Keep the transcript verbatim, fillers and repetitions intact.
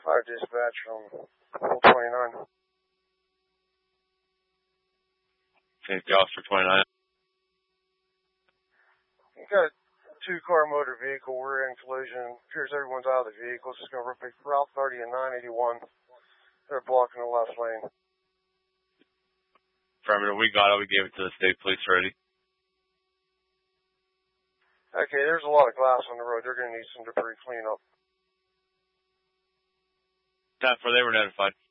Fire dispatch from twenty-nine. Safety officer twenty-nine. You got a two-car motor vehicle, rear-end collision. Appears everyone's out of the vehicle. It's just going to repeat Route thirty and nine eighty-one. They're blocking the left lane. Affirmative, we got it. We gave it to the state police already. Okay, there's a lot of glass on the road. They're going to need some debris cleanup. Time for they were notified.